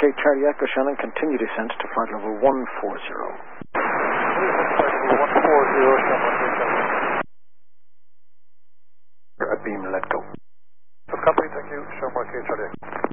Charlie Echo Shannon, continue descent to flight level 140. At beam, let go. So copy, thank you. Show Mark Charlie Echo.